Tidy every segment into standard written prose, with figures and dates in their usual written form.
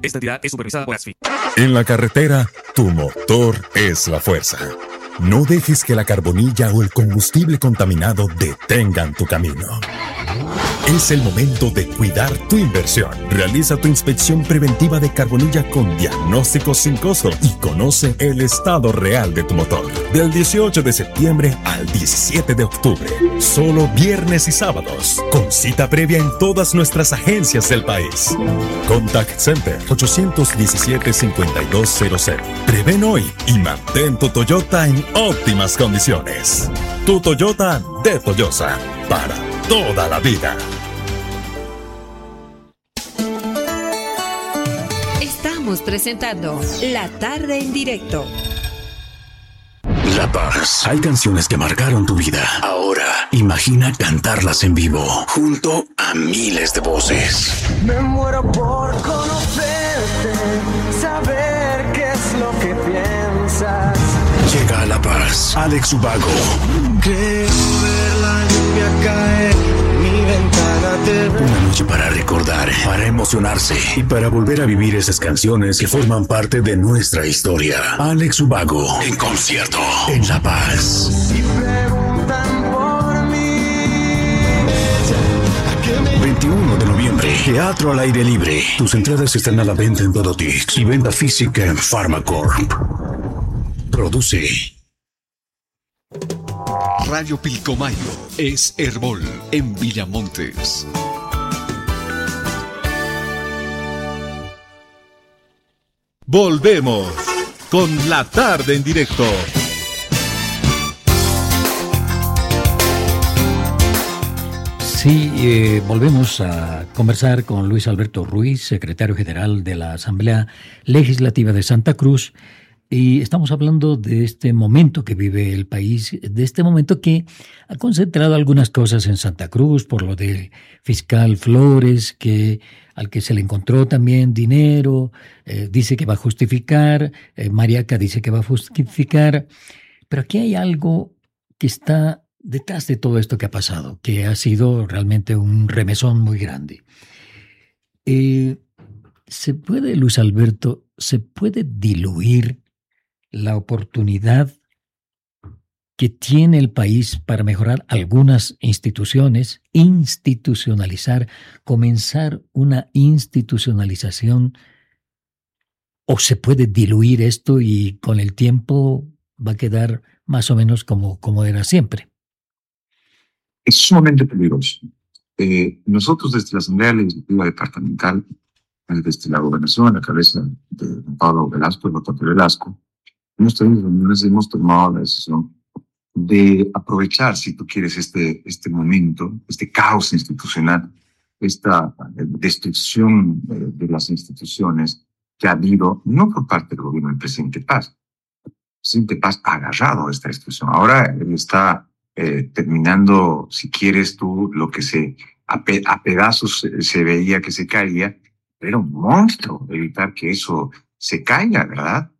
Esta entidad es supervisada por ASFI. En la carretera, tu motor es la fuerza. No dejes que la carbonilla o el combustible contaminado detengan tu camino. Es el momento de cuidar tu inversión. Realiza tu inspección preventiva de carbonilla con diagnóstico sin costo y conoce el estado real de tu motor. Del 18 de septiembre al 17 de octubre. Solo viernes y sábados. Con cita previa en todas nuestras agencias del país. Contact Center 817-5200. Prevén hoy y mantén tu Toyota en óptimas condiciones. Tu Toyota de Toyosa. Para toda la vida. Estamos presentando La Tarde en Directo. La Paz. Hay canciones que marcaron tu vida. Ahora, imagina cantarlas en vivo, junto a miles de voces. Me muero por conocerte, saber qué es lo que piensas. Llega a La Paz, Alex Ubago. Creo ver la lluvia caer, mi ventana te ve. Una noche para recordar, para emocionarse y para volver a vivir esas canciones que forman parte de nuestra historia. Alex Ubago, en concierto, en La Paz. Y preguntan por mí. 21 de noviembre, teatro al aire libre. Tus entradas están a la venta en Todotix y venta física en Pharmacorp. Produce Radio Pilcomayo es Herbol en Villamontes. Volvemos con La Tarde en Directo. Sí, volvemos a conversar con Luis Alberto Ruiz, secretario general de la Asamblea Legislativa de Santa Cruz. Y estamos hablando de este momento que vive el país, de este momento que ha concentrado algunas cosas en Santa Cruz por lo del fiscal Flores, al que se le encontró también dinero, dice que va a justificar, Mariaca dice que va a justificar, pero aquí hay algo que está detrás de todo esto que ha pasado, que ha sido realmente un remesón muy grande. Luis Alberto, se puede diluir la oportunidad que tiene el país para mejorar algunas instituciones, institucionalizar, comenzar una institucionalización, o se puede diluir esto y con el tiempo va a quedar más o menos como era siempre? Es sumamente peligroso. Nosotros desde la Asamblea Legislativa Departamental, desde la gobernación a la cabeza de don Pablo Velasco, el doctor Velasco, en nuestras reuniones hemos tomado la decisión de aprovechar, si tú quieres, este momento, este caos institucional, esta destrucción de las instituciones que ha habido, no por parte del gobierno del presidente Paz. El presidente Paz ha agarrado esta destrucción. Ahora él está terminando, si quieres tú, lo que a pedazos se veía que se caía. Era un monstruo evitar que eso se caiga, ¿verdad?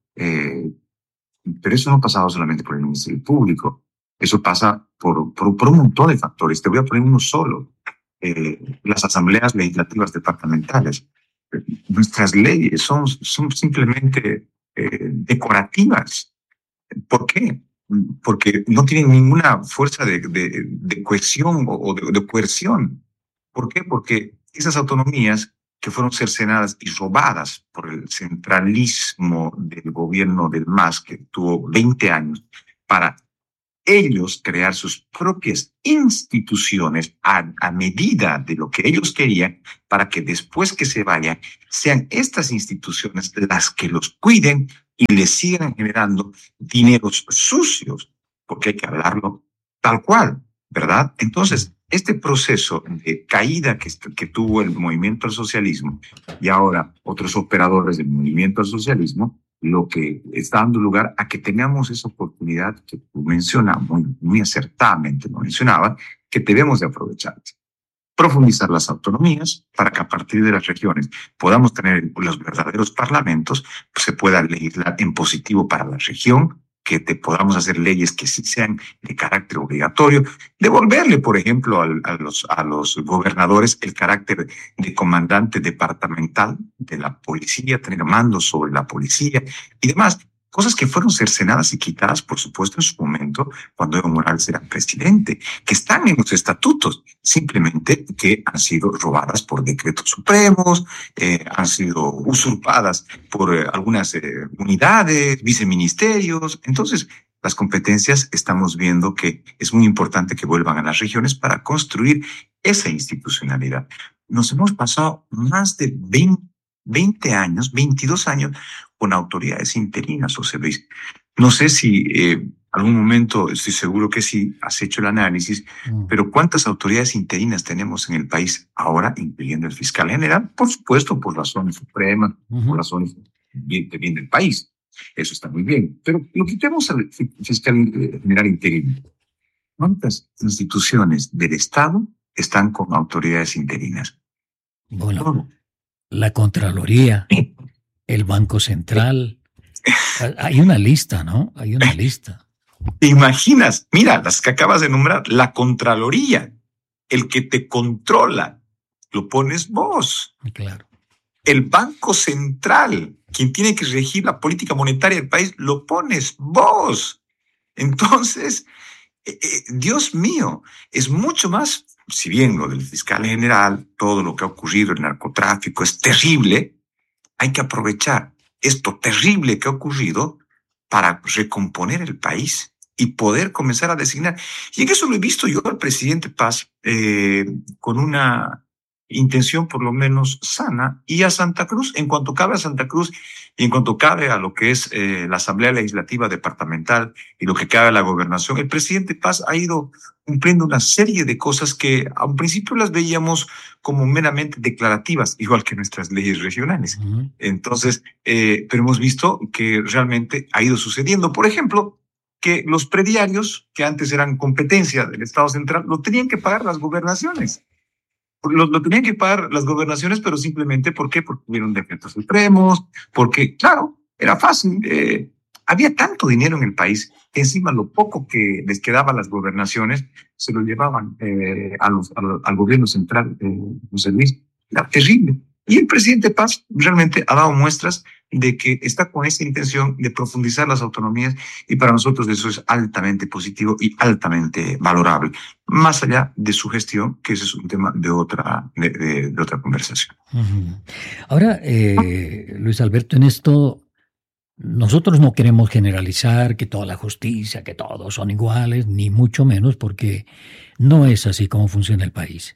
Pero eso no pasaba solamente por el Ministerio Público, eso pasa por un montón de factores. Te voy a poner uno solo. Las asambleas legislativas departamentales. Nuestras leyes son simplemente decorativas. ¿Por qué? Porque no tienen ninguna fuerza de cohesión o de coerción. ¿Por qué? Porque esas autonomías que fueron cercenadas y robadas por el centralismo del gobierno del MAS, que tuvo 20 años, para ellos crear sus propias instituciones a medida de lo que ellos querían, para que después que se vayan, sean estas instituciones las que los cuiden y les sigan generando dineros sucios, porque hay que hablarlo tal cual, ¿verdad? Entonces, este proceso de caída que tuvo el movimiento al socialismo y ahora otros operadores del movimiento al socialismo, lo que está dando lugar a que tengamos esa oportunidad que tú mencionas, muy acertadamente lo mencionaba, que debemos de aprovechar. Profundizar las autonomías para que a partir de las regiones podamos tener los verdaderos parlamentos, pues se pueda legislar en positivo para la región, que podamos hacer leyes que sí sean de carácter obligatorio, devolverle, por ejemplo, a los gobernadores el carácter de comandante departamental, de la policía, tener mando sobre la policía y demás. Cosas que fueron cercenadas y quitadas, por supuesto, en su momento, cuando Evo Morales era presidente, que están en los estatutos, simplemente que han sido robadas por decretos supremos, han sido usurpadas por algunas unidades, viceministerios. Entonces, las competencias estamos viendo que es muy importante que vuelvan a las regiones para construir esa institucionalidad. Nos hemos pasado más de 20 años, 22 años, con autoridades interinas, José Luis. No sé si algún momento, estoy seguro que sí, has hecho el análisis, pero ¿cuántas autoridades interinas tenemos en el país ahora, incluyendo el fiscal general? Por supuesto, por razones supremas, por razones de bien del país. Eso está muy bien. Pero lo quitemos al fiscal general interino. ¿Cuántas instituciones del Estado están con autoridades interinas? Bueno, la Contraloría, el Banco Central. Hay una lista, ¿no? Hay una lista. ¿Te imaginas? Mira, las que acabas de nombrar, la Contraloría, el que te controla, lo pones vos. Claro. El Banco Central, quien tiene que regir la política monetaria del país, lo pones vos. Entonces, Dios mío, es mucho más, si bien lo del fiscal general, todo lo que ha ocurrido, el narcotráfico, es terrible, hay que aprovechar esto terrible que ha ocurrido para recomponer el país y poder comenzar a designar. Y en eso lo he visto yo al presidente Paz con una intención por lo menos sana, y a Santa Cruz, en cuanto cabe a Santa Cruz y en cuanto cabe a lo que es la Asamblea Legislativa Departamental y lo que cabe a la gobernación, el presidente Paz ha ido cumpliendo una serie de cosas que a un principio las veíamos como meramente declarativas, igual que nuestras leyes regionales. Entonces, pero hemos visto que realmente ha ido sucediendo. Por ejemplo, que los prediarios, que antes eran competencia del Estado central, lo tenían que pagar las gobernaciones. Lo tenían que pagar las gobernaciones, pero simplemente ¿por qué? Porque hubieron decretos supremos, porque, claro, era fácil. Había tanto dinero en el país que encima lo poco que les quedaba a las gobernaciones se lo llevaban al gobierno central, José Luis. Era terrible. Y el presidente Paz realmente ha dado muestras de que está con esa intención de profundizar las autonomías, y para nosotros eso es altamente positivo y altamente valorable, más allá de su gestión, que ese es un tema de otra conversación. Ahora, Luis Alberto, en esto nosotros no queremos generalizar que toda la justicia, que todos son iguales, ni mucho menos, porque no es así como funciona el país.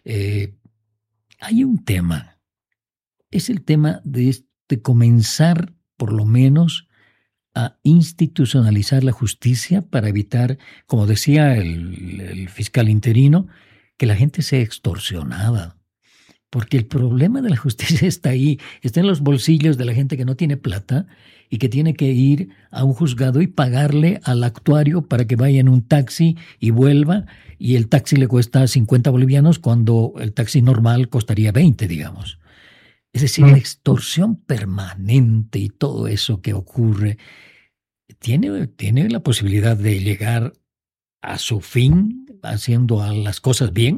Hay un tema, es el tema de comenzar por lo menos a institucionalizar la justicia para evitar, como decía el fiscal interino, que la gente sea extorsionada. Porque el problema de la justicia está ahí, está en los bolsillos de la gente que no tiene plata y que tiene que ir a un juzgado y pagarle al actuario para que vaya en un taxi y vuelva, y el taxi le cuesta 50 bolivianos cuando el taxi normal costaría 20, digamos. Es decir, la extorsión permanente y todo eso que ocurre, ¿tiene la posibilidad de llegar a su fin haciendo las cosas bien?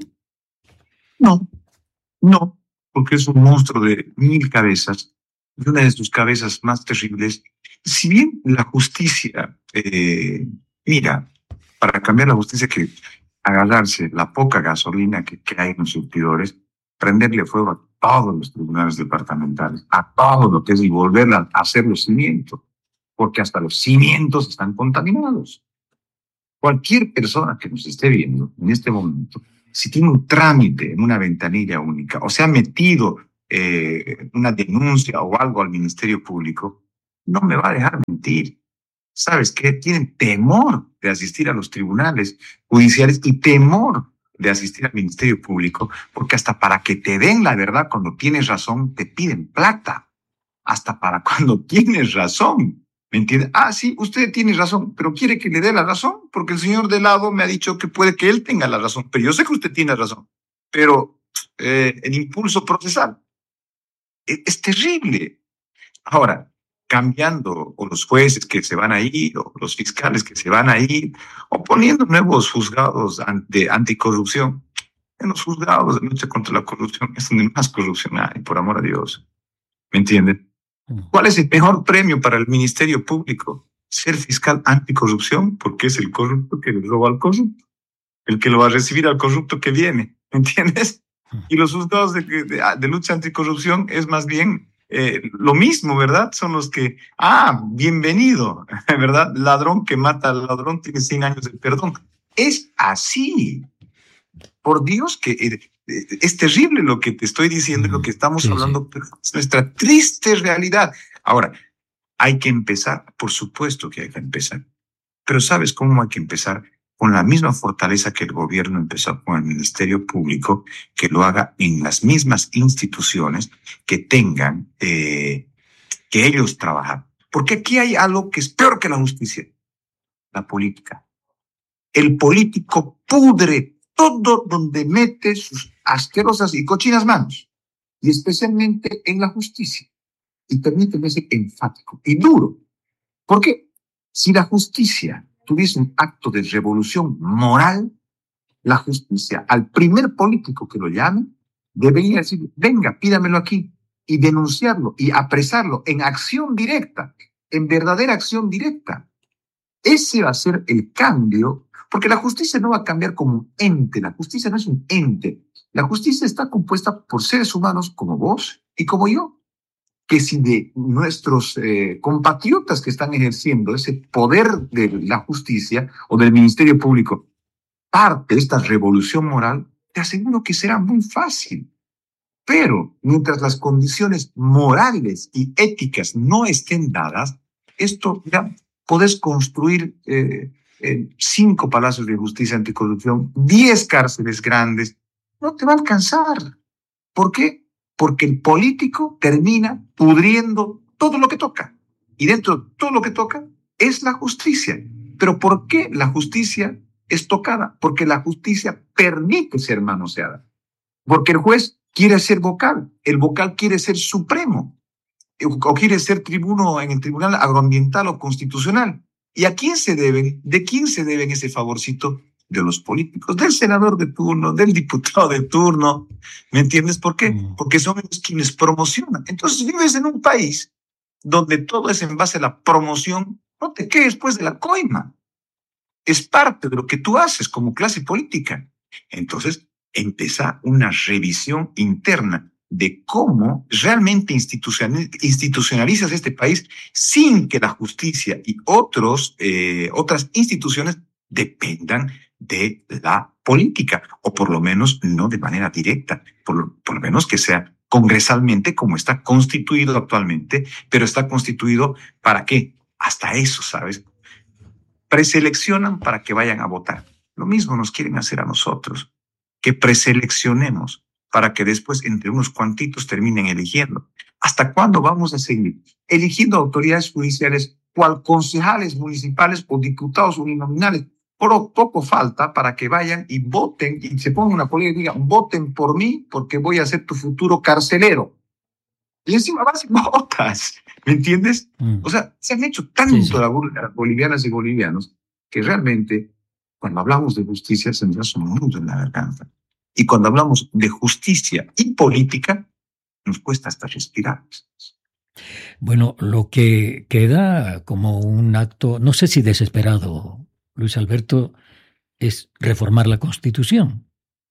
No, porque es un monstruo de 1000 cabezas, y una de sus cabezas más terribles. Si bien la justicia, mira, para cambiar la justicia hay que agarrarse la poca gasolina que hay en los surtidores, prenderle fuego a todos los tribunales departamentales, a todo lo que es, y volver a hacer los cimientos, porque hasta los cimientos están contaminados. Cualquier persona que nos esté viendo en este momento, si tiene un trámite en una ventanilla única o se ha metido una denuncia o algo al Ministerio Público, no me va a dejar mentir. ¿Sabes qué? Tienen temor de asistir a los tribunales judiciales y temor de asistir al Ministerio Público, porque hasta para que te den la verdad cuando tienes razón, te piden plata. Hasta para cuando tienes razón. ¿Me entiende? Ah, sí, usted tiene razón, pero quiere que le dé la razón, porque el señor de lado me ha dicho que puede que él tenga la razón, pero yo sé que usted tiene razón. Pero el impulso procesal es terrible. Ahora, cambiando o los jueces que se van a ir, o los fiscales que se van a ir, o poniendo nuevos juzgados de anticorrupción. En los juzgados de lucha contra la corrupción es donde más corrupción hay, por amor a Dios. ¿Me entiendes? ¿Cuál es el mejor premio para el Ministerio Público? Ser fiscal anticorrupción, porque es el corrupto que le roba al corrupto, el que lo va a recibir al corrupto que viene, ¿me entiendes? Y los juzgados de lucha anticorrupción es más bien lo mismo, ¿verdad? Son los que, bienvenido, ¿verdad? Ladrón que mata al ladrón tiene 100 años de perdón. Es así. Por Dios que es terrible lo que te estoy diciendo y lo que estamos hablando, pero es nuestra triste realidad. Ahora, hay que empezar, por supuesto que hay que empezar, pero ¿sabes cómo hay que empezar? Con la misma fortaleza que el gobierno empezó con el Ministerio Público, que lo haga en las mismas instituciones que tengan que ellos trabajar. Porque aquí hay algo que es peor que la justicia, la política. El político pudre todo donde mete sus asquerosas y cochinas manos, y especialmente en la justicia. Y permíteme ser enfático y duro. ¿Por qué? Si la justicia tuviese un acto de revolución moral, la justicia, al primer político que lo llame, debería decir, venga, pídamelo aquí, y denunciarlo, y apresarlo en acción directa, en verdadera acción directa. Ese va a ser el cambio, porque la justicia no va a cambiar como un ente, la justicia no es un ente, la justicia está compuesta por seres humanos como vos y como yo, que si de nuestros compatriotas que están ejerciendo ese poder de la justicia o del Ministerio Público parte de esta revolución moral, te aseguro que será muy fácil. Pero mientras las condiciones morales y éticas no estén dadas, esto ya podés construir 5 palacios de justicia anticorrupción, 10 cárceles grandes, no te va a alcanzar. ¿Por qué? Porque el político termina pudriendo todo lo que toca. Y dentro de todo lo que toca es la justicia. ¿Pero por qué la justicia es tocada? Porque la justicia permite ser manoseada. Porque el juez quiere ser vocal, el vocal quiere ser supremo, o quiere ser tribuno en el tribunal agroambiental o constitucional. ¿Y a quién se deben? ¿De quién se deben ese favorcito? De los políticos, del senador de turno, del diputado de turno. ¿Me entiendes por qué? Porque son ellos quienes promocionan. Entonces, si vives en un país donde todo es en base a la promoción, no te quedes después de la coima. Es parte de lo que tú haces como clase política. Entonces, empieza una revisión interna de cómo realmente institucionalizas este país sin que la justicia y otras instituciones dependan de la política, o por lo menos no de manera directa, por lo menos que sea congresalmente como está constituido actualmente, pero está constituido ¿para qué? Hasta eso, ¿sabes? Preseleccionan para que vayan a votar. Lo mismo nos quieren hacer a nosotros, que preseleccionemos para que después entre unos cuantitos terminen eligiendo. ¿Hasta cuándo vamos a seguir eligiendo autoridades judiciales, cual concejales municipales o diputados uninominales? Poco falta para que vayan y voten y se pongan una política y digan, voten por mí porque voy a ser tu futuro carcelero. Y encima vas y votas, ¿me entiendes? O sea, se han hecho tanto las bolivianas y bolivianos que realmente cuando hablamos de justicia se nos hace un nudo en la garganta. Y cuando hablamos de justicia y política, nos cuesta hasta respirar. Bueno, lo que queda como un acto, no sé si desesperado, Luis Alberto, es reformar la Constitución.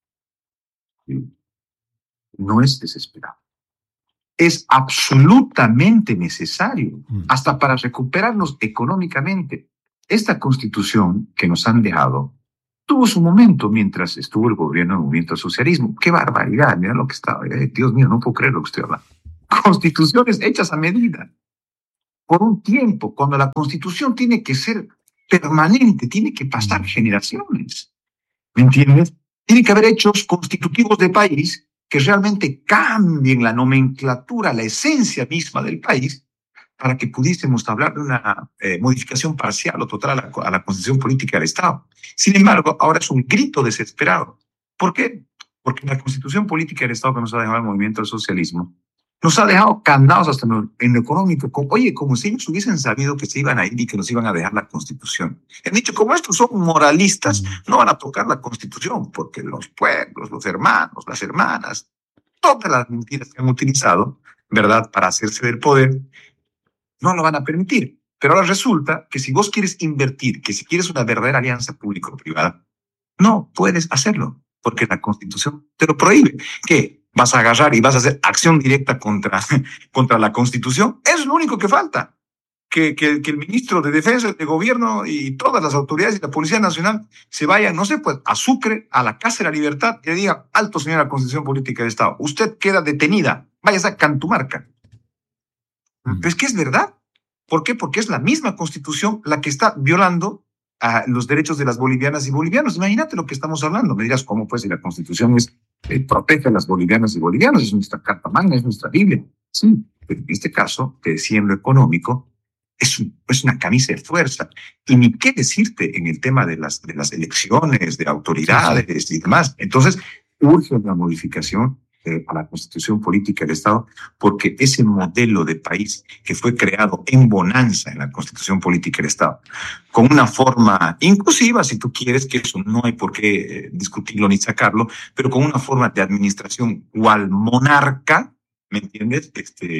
No es desesperado. Es absolutamente necesario, hasta para recuperarnos económicamente. Esta Constitución que nos han dejado tuvo su momento mientras estuvo el gobierno del movimiento al socialismo. ¡Qué barbaridad! Mira lo que estaba. Dios mío, no puedo creer lo que estoy hablando. Constituciones hechas a medida. Por un tiempo, cuando la Constitución tiene que ser permanente, tiene que pasar generaciones. ¿Me entiendes? Tiene que haber hechos constitutivos de país que realmente cambien la nomenclatura, la esencia misma del país, para que pudiésemos hablar de una modificación parcial o total a la Constitución política del Estado. Sin embargo, ahora es un grito desesperado. ¿Por qué? Porque la Constitución política del Estado que nos ha dejado el movimiento del socialismo nos ha dejado candados hasta en lo económico. Oye, como si ellos hubiesen sabido que se iban a ir y que nos iban a dejar la Constitución. Han dicho, como estos son moralistas, no van a tocar la Constitución, porque los pueblos, los hermanos, las hermanas, todas las mentiras que han utilizado ¿verdad?, para hacerse del poder, no lo van a permitir. Pero ahora resulta que si vos quieres invertir, que si quieres una verdadera alianza público-privada, no puedes hacerlo, porque la Constitución te lo prohíbe. ¿Qué? ¿Vas a agarrar y vas a hacer acción directa contra la Constitución? Eso es lo único que falta. Que el ministro de Defensa, de Gobierno y todas las autoridades y la Policía Nacional se vayan, no sé, pues a Sucre, a la Casa de la Libertad, y le diga: alto, señora Constitución Política del Estado, usted queda detenida, váyase a Cantumarca. Pero es que es verdad. ¿Por qué? Porque es la misma Constitución la que está violando a los derechos de las bolivianas y bolivianos. Imagínate lo que estamos hablando. Me dirás: ¿cómo pues si la Constitución protege a las bolivianas y bolivianos? Es nuestra Carta Magna, es nuestra Biblia. Sí, pero en este caso, te decía, en lo económico, es una camisa de fuerza. Y ni qué decirte en el tema de las elecciones, de autoridades y demás. Entonces, urge una modificación a la Constitución Política del Estado, porque ese modelo de país que fue creado en bonanza en la Constitución Política del Estado, con una forma inclusiva, si tú quieres, que eso no hay por qué discutirlo ni sacarlo, pero con una forma de administración cual monarca, ¿me entiendes?,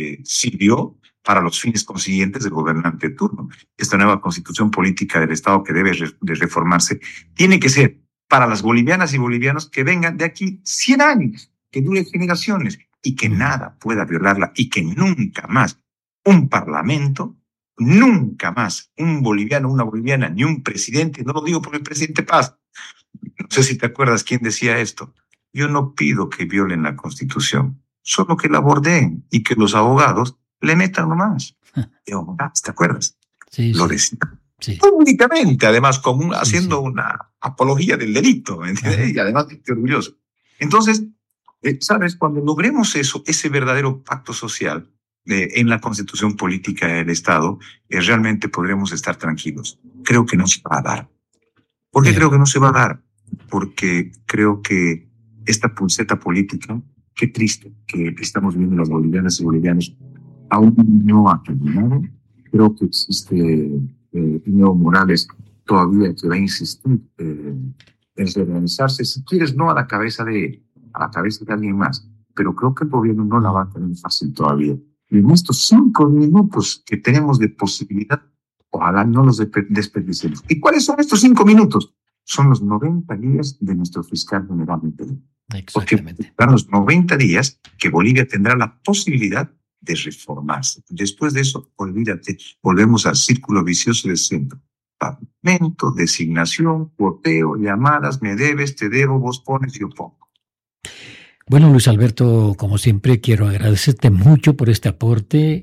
sirvió para los fines consiguientes del gobernante de turno. Esta nueva Constitución Política del Estado, que debe de reformarse, tiene que ser para las bolivianas y bolivianos que vengan de aquí 100 años, que dure generaciones, y que nada pueda violarla, y que nunca más un parlamento, nunca más un boliviano, una boliviana, ni un presidente, no lo digo por el presidente Paz, no sé si te acuerdas quién decía esto: yo no pido que violen la Constitución, solo que la bordeen y que los abogados le metan nomás. ¿Te acuerdas? Sí, lo decía. Sí. Públicamente, además, haciendo una apología del delito, ¿entiendes? Y además estoy orgulloso. Entonces, ¿sabes? Cuando logremos eso, ese verdadero pacto social en la Constitución Política del Estado, realmente podremos estar tranquilos. Creo que no se va a dar. ¿Por qué creo que no se va a dar? Porque creo que esta pulseta política, qué triste que estamos viendo las bolivianas y bolivianos, aún no ha terminado. Creo que existe Evo Morales todavía que va a insistir en reorganizarse, si quieres, no a la cabeza de alguien más, pero creo que el gobierno no la va a tener fácil todavía. Y en estos 5 minutos que tenemos de posibilidad, ojalá no los desperdiciemos. ¿Y cuáles son estos 5 minutos? Son los 90 días de nuestro fiscal general de Perú. Exactamente. Porque los 90 días que Bolivia tendrá la posibilidad de reformarse. Después de eso, olvídate, volvemos al círculo vicioso del centro. Parlamento, designación, porteo, llamadas, me debes, te debo, vos pones, yo pongo. Bueno, Luis Alberto, como siempre, quiero agradecerte mucho por este aporte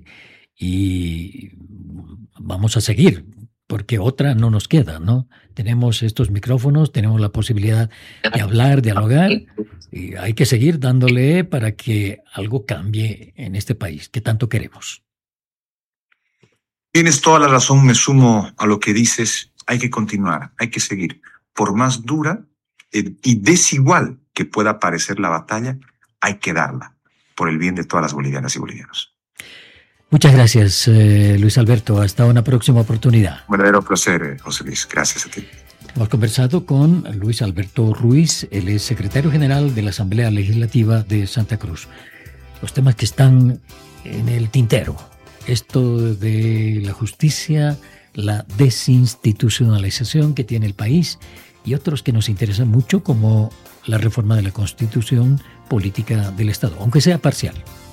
y vamos a seguir, porque otra no nos queda, ¿no? Tenemos estos micrófonos, tenemos la posibilidad de hablar, dialogar, y hay que seguir dándole para que algo cambie en este país que tanto queremos. Tienes toda la razón, me sumo a lo que dices. Hay que continuar, hay que seguir. Por más dura y desigual que pueda parecer la batalla, hay que darla por el bien de todas las bolivianas y bolivianos. Muchas gracias, Luis Alberto. Hasta una próxima oportunidad. Un verdadero placer, José Luis. Gracias a ti. Hemos conversado con Luis Alberto Ruiz, él es secretario general de la Asamblea Legislativa de Santa Cruz. Los temas que están en el tintero, esto de la justicia, la desinstitucionalización que tiene el país y otros que nos interesan mucho, como la reforma de la Constitución Política del Estado, aunque sea parcial.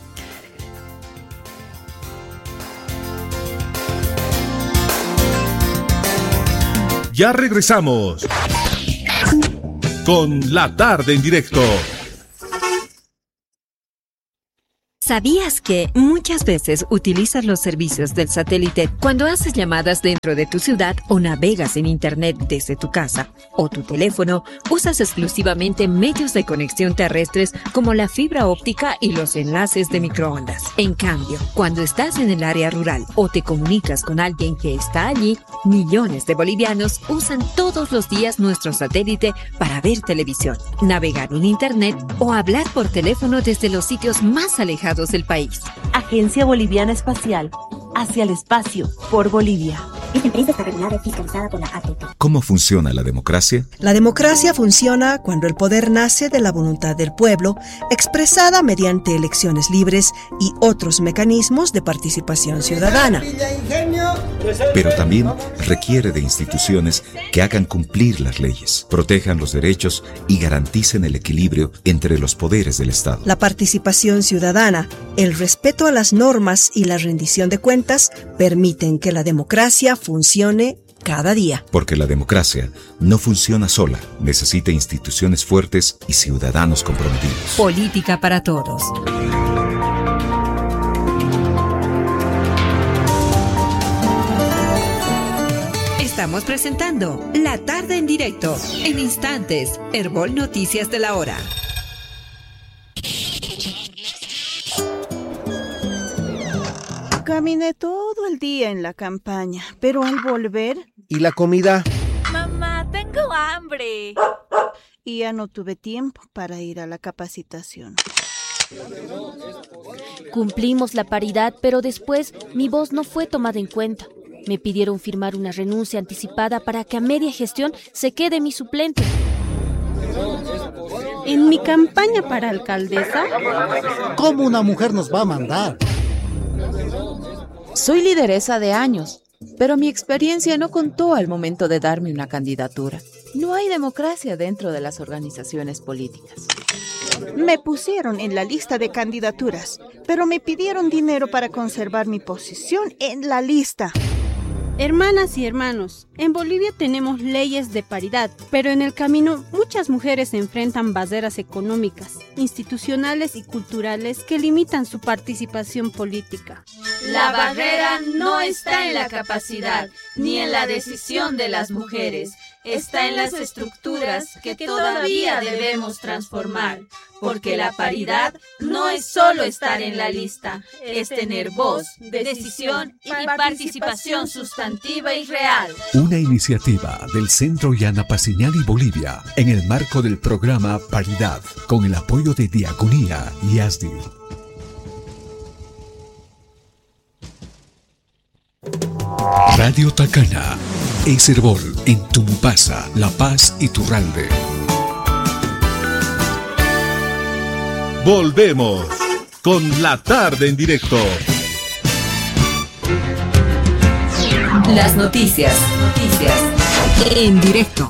Ya regresamos con La Tarde en Directo. ¿Sabías que muchas veces utilizas los servicios del satélite cuando haces llamadas dentro de tu ciudad o navegas en internet desde tu casa o tu teléfono? Usas exclusivamente medios de conexión terrestres como la fibra óptica y los enlaces de microondas. En cambio, cuando estás en el área rural o te comunicas con alguien que está allí, millones de bolivianos usan todos los días nuestro satélite para ver televisión, navegar en internet o hablar por teléfono desde los sitios más alejados del país. Agencia Boliviana Espacial, hacia el espacio, por Bolivia. Esta empresa está regulada y fiscalizada por la ATT. ¿Cómo funciona la democracia? La democracia funciona cuando el poder nace de la voluntad del pueblo, expresada mediante elecciones libres y otros mecanismos de participación ciudadana. Pero también requiere de instituciones que hagan cumplir las leyes, protejan los derechos y garanticen el equilibrio entre los poderes del Estado. La participación ciudadana, el respeto a las normas y la rendición de cuentas permiten que la democracia funcione cada día. Porque la democracia no funciona sola, necesita instituciones fuertes y ciudadanos comprometidos. Política para todos. Estamos presentando La Tarde en Directo. En instantes, Herbol Noticias de la Hora. Caminé todo el día en la campaña, pero al volver... ¿Y la comida? Mamá, tengo hambre. Y ya no tuve tiempo para ir a la capacitación. Cumplimos la paridad, pero después mi voz no fue tomada en cuenta. Me pidieron firmar una renuncia anticipada para que a media gestión se quede mi suplente. En mi campaña para alcaldesa... ¿Cómo una mujer nos va a mandar? Soy lideresa de años, pero mi experiencia no contó al momento de darme una candidatura. No hay democracia dentro de las organizaciones políticas. Me pusieron en la lista de candidaturas, pero me pidieron dinero para conservar mi posición en la lista. Hermanas y hermanos, en Bolivia tenemos leyes de paridad, pero en el camino muchas mujeres enfrentan barreras económicas, institucionales y culturales que limitan su participación política. La barrera no está en la capacidad ni en la decisión de las mujeres, está en las estructuras que todavía debemos transformar, porque la paridad no es solo estar en la lista, es tener voz, decisión y participación sustantiva y real. Una iniciativa del Centro Yana Paciñal y Bolivia en el marco del programa Paridad, con el apoyo de Diaconía y ASDI. Radio Tacana es Herbol en Tumbasa, La Paz y Turralde. Volvemos con La Tarde en Directo. Las noticias en directo.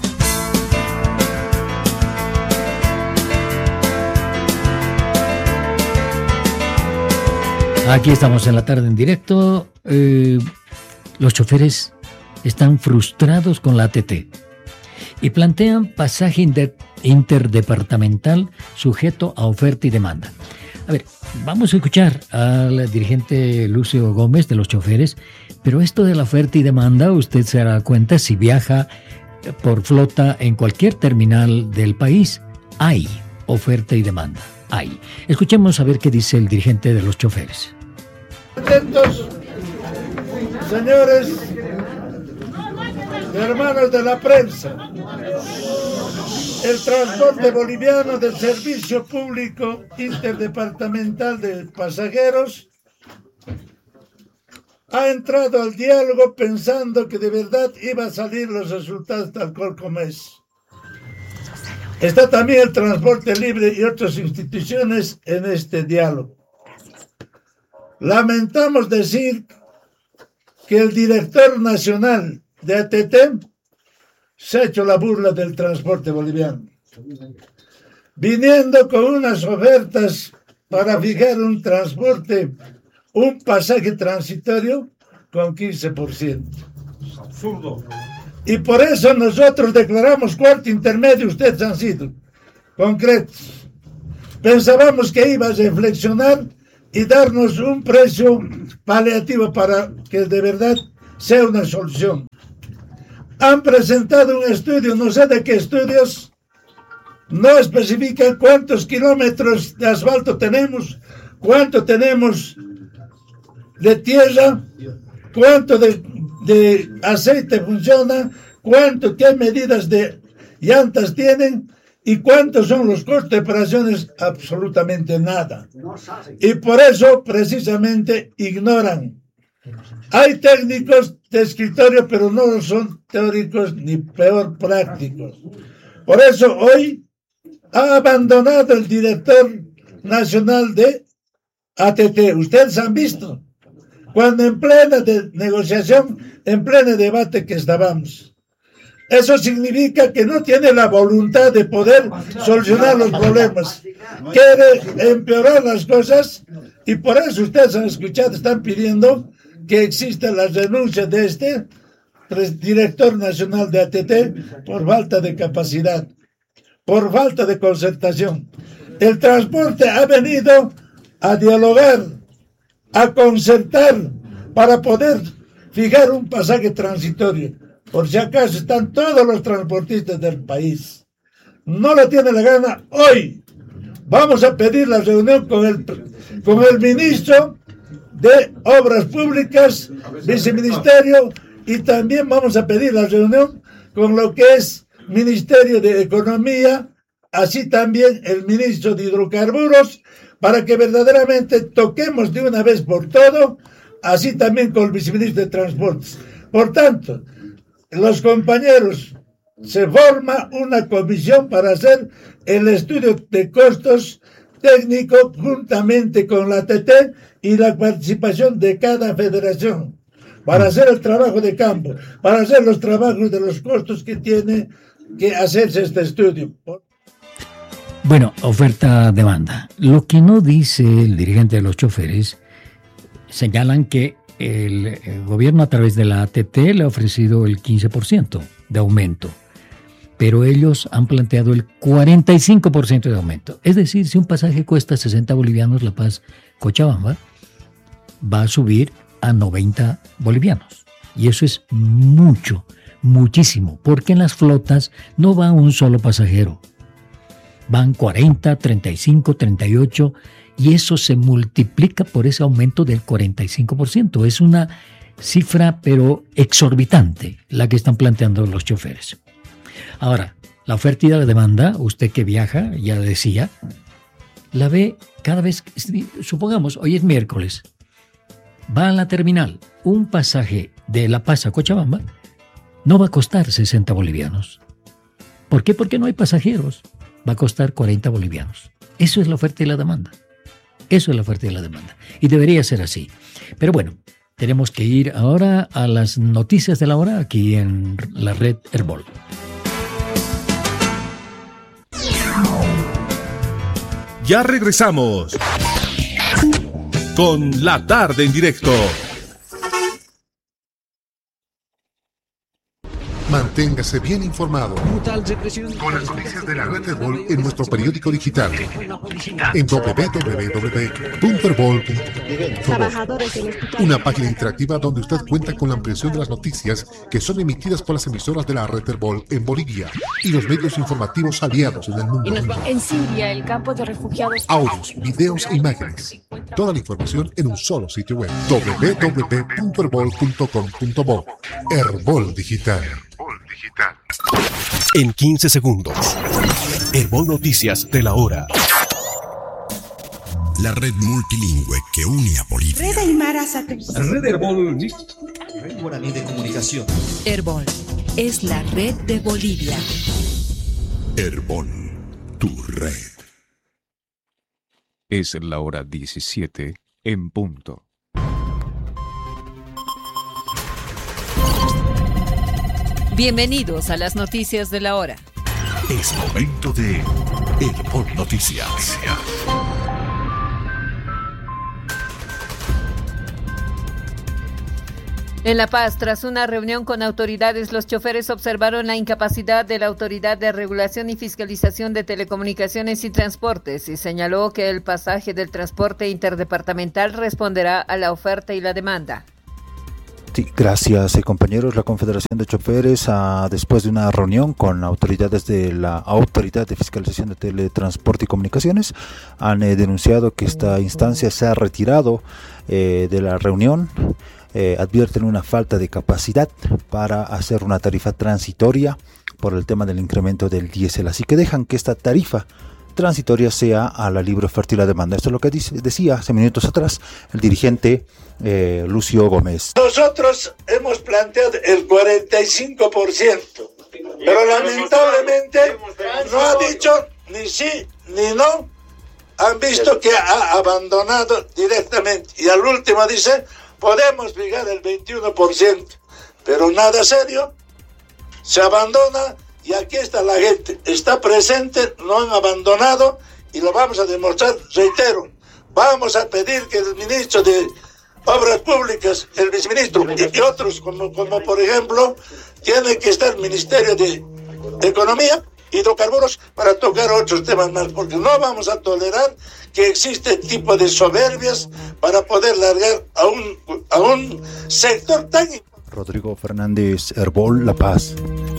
Aquí estamos en La Tarde en Directo. Los choferes están frustrados con la ATT y plantean pasaje interdepartamental sujeto a oferta y demanda. A ver, vamos a escuchar al dirigente Lucio Gómez de los choferes, pero esto de la oferta y demanda, usted se dará cuenta si viaja por flota en cualquier terminal del país, hay oferta y demanda, hay. Escuchemos a ver qué dice el dirigente de los choferes. Atentos, señores, hermanos de la prensa, el transporte boliviano del Servicio Público Interdepartamental de Pasajeros ha entrado al diálogo pensando que de verdad iba a salir los resultados tal cual como es. Está también el transporte libre y otras instituciones en este diálogo. Lamentamos decir que el director nacional de ATT se ha hecho la burla del transporte boliviano, viniendo con unas ofertas para fijar un transporte, un pasaje transitorio con 15%. Y por eso nosotros declaramos cuarto intermedio, ustedes han sido concretos. Pensábamos que iba a reflexionar y darnos un precio paliativo para que de verdad sea una solución. Han presentado un estudio, no sé de qué estudios, no especifican cuántos kilómetros de asfalto tenemos, cuánto tenemos de tierra, cuánto de aceite funciona, qué medidas de llantas tienen y cuántos son los costos de operaciones, absolutamente nada. Y por eso precisamente ignoran Hay técnicos de escritorio, pero no son teóricos ni peor prácticos. Por eso hoy ha abandonado el director nacional de ATT. Ustedes han visto, cuando en plena negociación, en pleno debate que estábamos. Eso significa que no tiene la voluntad de poder solucionar los problemas. Quiere empeorar las cosas y por eso ustedes han escuchado, están pidiendo que exista la renuncia de este director nacional de ATT por falta de capacidad, por falta de concertación. El transporte ha venido a dialogar, a concertar para poder fijar un pasaje transitorio. Por si acaso están todos los transportistas del país. No le tiene la gana hoy. Vamos a pedir la reunión con el ministro de Obras Públicas, viceministerio, y también vamos a pedir la reunión con lo que es Ministerio de Economía, así también el ministro de Hidrocarburos, para que verdaderamente toquemos de una vez por todo, así también con el viceministro de Transportes. Por tanto, los compañeros, se forma una comisión para hacer el estudio de costos técnico juntamente con la ATT y la participación de cada federación para hacer el trabajo de campo, para hacer los trabajos de los costos que tiene que hacerse este estudio. Bueno, oferta-demanda. Lo que no dice el dirigente de los choferes, señalan que el gobierno a través de la ATT le ha ofrecido el 15% de aumento, pero ellos han planteado el 45% de aumento. Es decir, si un pasaje cuesta 60 bolivianos La Paz-Cochabamba, va a subir a 90 bolivianos. Y eso es mucho, muchísimo, porque en las flotas no va un solo pasajero. Van 40, 35, 38, y eso se multiplica por ese aumento del 45%. Es una cifra, pero exorbitante, la que están planteando los choferes. Ahora, la oferta y la demanda, usted que viaja, ya decía, la ve cada vez, supongamos, hoy es miércoles, va a la terminal, un pasaje de La Paz a Cochabamba no va a costar 60 bolivianos. ¿Por qué? Porque no hay pasajeros. Va a costar 40 bolivianos. Eso es la oferta y la demanda. Eso es la oferta y la demanda. Y debería ser así. Pero bueno, tenemos que ir ahora a las noticias de la hora aquí en la red Herbol. Ya regresamos con La Tarde en Directo. Manténgase bien informado con las noticias de la red Herbol en nuestro periódico digital en www.herbol.com. Una página interactiva donde usted cuenta con la ampliación de las noticias que son emitidas por las emisoras de la red Herbol en Bolivia y los medios informativos aliados en el mundo. En Siria, el campo de refugiados. Audios, videos e imágenes. Toda la información en un solo sitio web. www.herbol.com.bo. Herbol Digital. En 15 segundos. Herbol Noticias de la hora. La red multilingüe que une a Bolivia. Red Aymara Satélite. Red Herbol. Guaraní de comunicación. Herbol es la red de Bolivia. Herbol, tu red. Es la hora 17 en punto. Bienvenidos a las noticias de la hora. Es momento de Herbol Noticias. En La Paz, tras una reunión con autoridades, los choferes observaron la incapacidad de la Autoridad de Regulación y Fiscalización de Telecomunicaciones y Transportes y señaló que el pasaje del transporte interdepartamental responderá a la oferta y la demanda. Sí, gracias compañeros. La Confederación de Choferes, después de una reunión con autoridades de la Autoridad de Fiscalización de Teletransporte y Comunicaciones, han denunciado que esta instancia se ha retirado de la reunión. Advierten una falta de capacidad para hacer una tarifa transitoria por el tema del incremento del diésel, así que dejan que esta tarifa transitoria sea a la libre oferta y la demanda. Esto es lo que decía hace minutos atrás el dirigente Lucio Gómez. Nosotros hemos planteado el 45%, pero lamentablemente no ha dicho ni sí ni no. Han visto que ha abandonado directamente. Y al último dice, podemos fijar el 21%, pero nada serio. Se abandona y aquí está la gente. Está presente, no han abandonado y lo vamos a demostrar. Reitero, vamos a pedir que el ministro de Obras Públicas, el viceministro y otros, como por ejemplo, tiene que estar el Ministerio de Economía, Hidrocarburos, para tocar otros temas más, porque no vamos a tolerar que existe tipo de soberbias para poder largar a un sector tan... Rodrigo Fernández, Herbol, La Paz.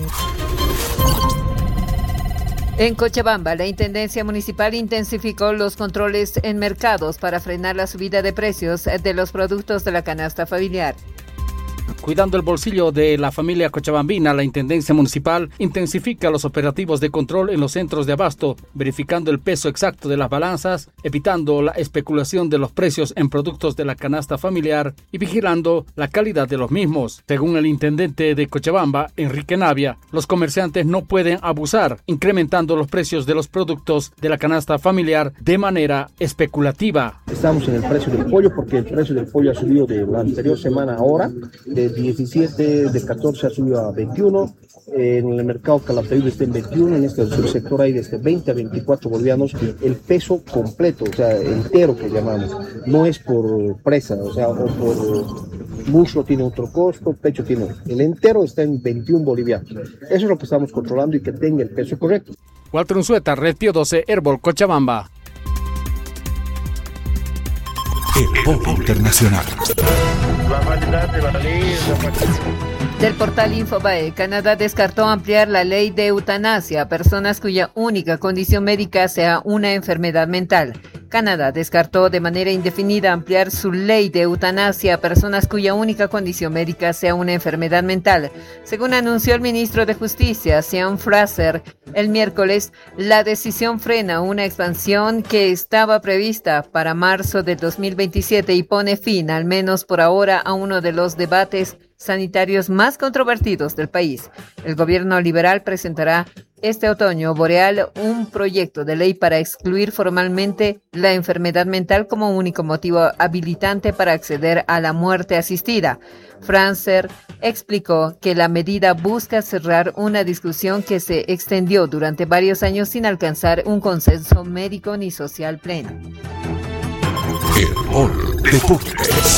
En Cochabamba, la Intendencia Municipal intensificó los controles en mercados para frenar la subida de precios de los productos de la canasta familiar. Cuidando el bolsillo de la familia cochabambina, la Intendencia Municipal intensifica los operativos de control en los centros de abasto, verificando el peso exacto de las balanzas, evitando la especulación de los precios en productos de la canasta familiar y vigilando la calidad de los mismos. Según el intendente de Cochabamba, Enrique Navia, los comerciantes no pueden abusar, incrementando los precios de los productos de la canasta familiar de manera especulativa. Estamos en el precio del pollo porque el precio del pollo ha subido de la anterior semana ahora, de 17, de 14 ha subido a 21, en el mercado Calatayud está en 21, en este subsector hay desde 20 a 24 bolivianos, el peso completo, o sea, entero que llamamos, no es por presa, o sea, o por muslo tiene otro costo, pecho tiene otro, el entero está en 21 bolivianos, eso es lo que estamos controlando y que tenga el peso correcto. Walter Unzueta, Red Pío 12, Herbol, Cochabamba. Herbol Internacional. Del portal Infobae, Canadá descartó ampliar la ley de eutanasia a personas cuya única condición médica sea una enfermedad mental. Canadá descartó de manera indefinida ampliar su ley de eutanasia a personas cuya única condición médica sea una enfermedad mental. Según anunció el ministro de Justicia, Sean Fraser, el miércoles, la decisión frena una expansión que estaba prevista para marzo de 2027 y pone fin, al menos por ahora, a uno de los debates sanitarios más controvertidos del país. El gobierno liberal presentará este otoño boreal un proyecto de ley para excluir formalmente la enfermedad mental como único motivo habilitante para acceder a la muerte asistida. Fraser explicó que la medida busca cerrar una discusión que se extendió durante varios años sin alcanzar un consenso médico ni social pleno. Herbol Deportes.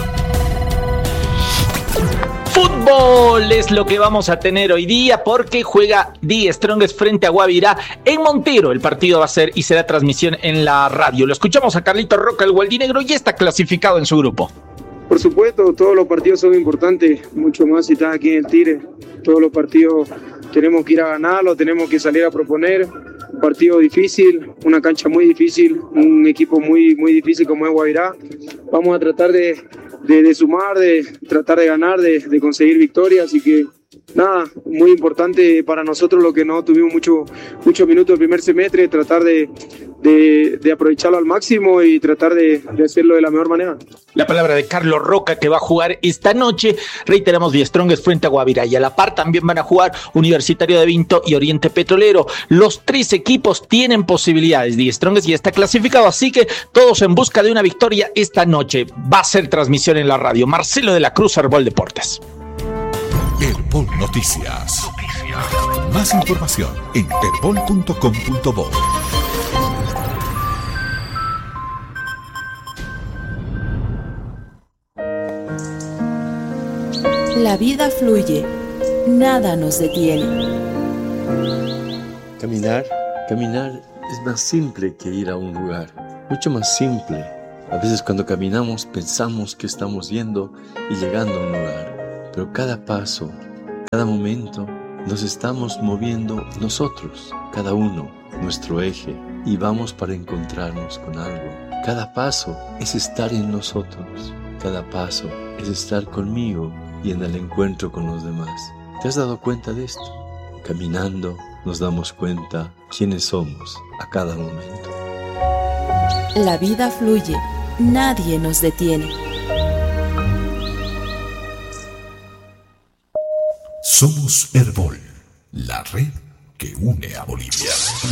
Fútbol es lo que vamos a tener hoy día porque juega The Strongest frente a Guavirá en Montero. El partido va a ser y será transmisión en la radio. Lo escuchamos a Carlito Roca, el gualdinegro, y está clasificado en su grupo. Por supuesto, todos los partidos son importantes, mucho más si estás aquí en el Tigre. Todos los partidos tenemos que ir a ganarlo, tenemos que salir a proponer. Un partido difícil, una cancha muy difícil, un equipo muy difícil como es Guavirá. Vamos a tratar de sumar, de tratar de ganar, de conseguir victorias, así que nada, muy importante para nosotros lo que no tuvimos muchos minutos el primer semestre, tratar de aprovecharlo al máximo y tratar de hacerlo de la mejor manera. La palabra de Carlos Roca, que va a jugar esta noche. Reiteramos, The Strongest frente a Guavirá, y a la par también van a jugar Universitario de Vinto y Oriente Petrolero. Los tres equipos tienen posibilidades. The Strongest ya está clasificado, así que todos en busca de una victoria esta noche. Va a ser transmisión en la radio. Marcelo de la Cruz, Herbol Deportes. Herbol Noticias. Más información en herbol.com.bo. La vida fluye, nada nos detiene. Caminar es más simple que ir a un lugar, mucho más simple. A veces cuando caminamos pensamos que estamos yendo y llegando a un lugar, pero cada paso, cada momento, nos estamos moviendo nosotros, cada uno, nuestro eje, y vamos para encontrarnos con algo. Cada paso es estar en nosotros, cada paso es estar conmigo y en el encuentro con los demás. ¿Te has dado cuenta de esto? Caminando nos damos cuenta quiénes somos a cada momento. La vida fluye, nadie nos detiene. Somos Herbol, la red que une a Bolivia.